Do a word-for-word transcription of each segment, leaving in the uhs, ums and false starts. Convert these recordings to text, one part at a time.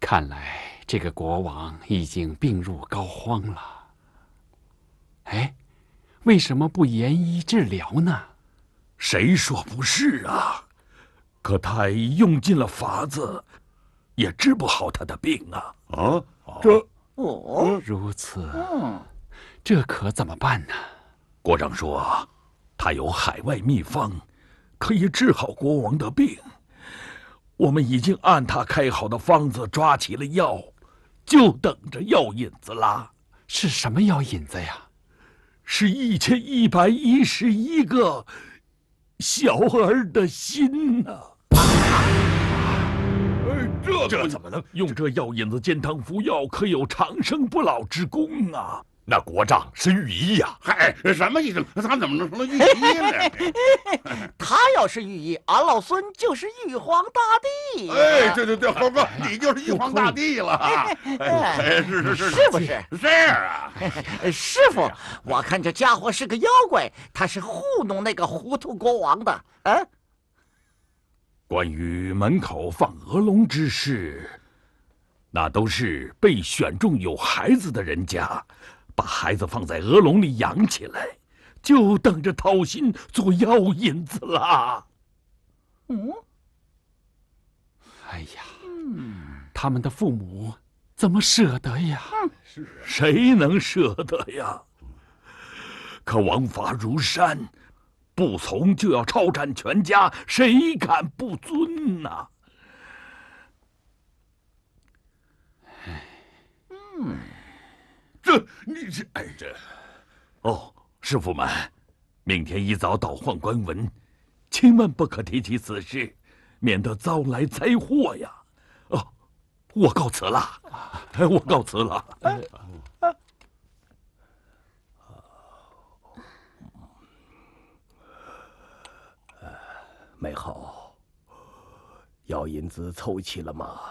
看来这个国王已经病入膏肓了。哎，为什么不严医治疗呢？ 谁说不是啊？可太医用尽了法子，也治不好他的病啊！ 啊， 这哦， 如此， 嗯， 这可怎么办呢？ 国丈说，他有海外秘方，可以治好国王的病。我们已经按他开好的方子抓起了药，就等着药引子啦。 是什么药引子呀？ 是一千一百一十一个小儿的心呐、啊！ 这这怎么能用这药引子煎汤服药，可有长生不老之功啊！ 那国丈是御医呀！ 嗨，什么医生？他怎么能成了御医呢？ 他要是御医，俺老孙就是玉皇大帝。 哎，对对对，猴哥，你就是玉皇大帝了。哎，是是是， 是不是？ 是啊。 师傅，我看这家伙是个妖怪，他是糊弄那个糊涂国王的。啊， 关于门口放鹅笼之事，那都是被选中有孩子的人家。把孩子放在鹅笼里养起来，就等着掏心做药引子啦。 嗯， 哎呀，嗯，他们的父母怎么舍得呀？ 是谁能舍得呀？可王法如山，不从就要抄斩全家，谁敢不遵呐？ 嗯。 这你这哎这，哦，师傅们，明天一早到宦官文，千万不可提起此事，免得遭来灾祸呀！哦，我告辞了，我告辞了。 美后，药引子凑齐了吗？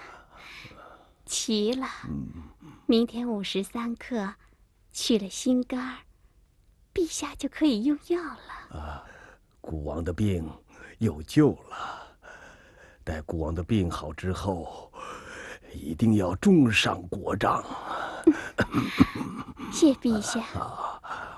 齐了。嗯。明天午时三刻，去了心肝儿，陛下就可以用药了。 啊，孤王的病有救了。待孤王的病好之后，一定要重赏国丈。 谢陛下。 啊